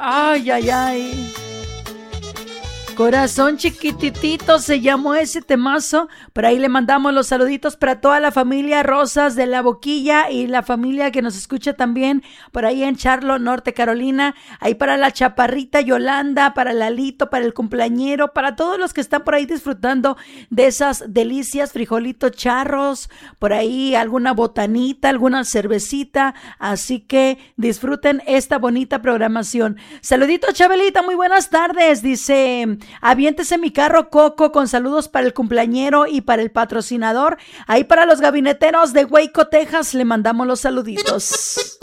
Ay, ay, ay. Corazón chiquititito se llamó ese temazo. Por ahí le mandamos los saluditos para toda la familia Rosas de la Boquilla y la familia que nos escucha también por ahí en Charlotte, Norte Carolina. Ahí para la chaparrita Yolanda, para Lalito, para el cumpleañero, para todos los que están por ahí disfrutando de esas delicias, frijolitos charros, por ahí alguna botanita, alguna cervecita. Así que disfruten esta bonita programación. Saluditos, Chabelita, muy buenas tardes. Dice: aviéntese mi carro Coco, con saludos para el cumpleañero y para el patrocinador. Ahí para los gabineteros de Waco, Texas, le mandamos los saluditos.